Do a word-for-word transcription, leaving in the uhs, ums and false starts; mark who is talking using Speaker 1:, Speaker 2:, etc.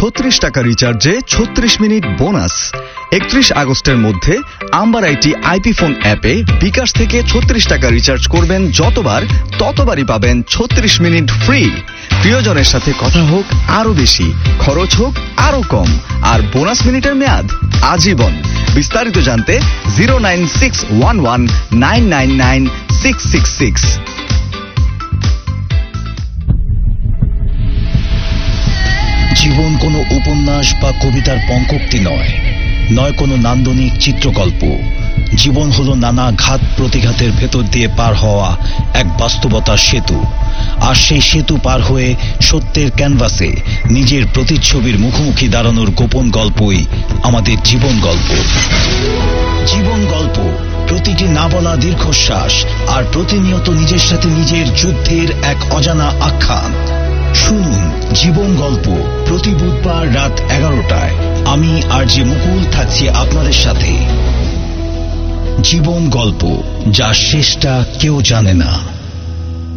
Speaker 1: ছত্রিশ টাকা রিচার্জে ছত্রিশ মিনিট বোনাস। একত্রিশ আগস্টের মধ্যে আম্বার আইটি আইপি ফোন অ্যাপে বিকাশ থেকে ছত্রিশ টাকা রিচার্জ করবেন যতবার, ততবারই পাবেন ছত্রিশ মিনিট ফ্রি। প্রিয়জনের সাথে কথা হোক আরো বেশি, খরচ হোক আরো কম, আর বোনাস মিনিটের মেয়াদ আজীবন। বিস্তারিত জানতে zero nine six one one nine nine nine six six six.
Speaker 2: জীবন কোনো উপন্যাস বা কবিতার পঙ্কোক্তি নয়, নয় কোনো নান্দনিক চিত্রকল্প। জীবন হলো নানা ঘাত প্রতিঘাতের ভেতর দিয়ে পার হওয়া এক বাস্তবতার সেতু, আর সেই সেতু পার হয়ে সত্যের ক্যানভাসে নিজের প্রতিচ্ছবির মুখোমুখি দাঁড়ানোর গোপন গল্পই আমাদের জীবন গল্প। জীবন গল্প, প্রতিটি না বলা দীর্ঘশ্বাস, আর প্রতিনিয়ত নিজের সাথে নিজের যুদ্ধের এক অজানা আখ্যান। শুনুন জীবন গল্প প্রতি বুধবার রাত এগারোটায়। আমি আর যে মুকুল থাকছি আপনাদের সাথে। জীবন গল্প, যার শেষটা কেউ জানে না।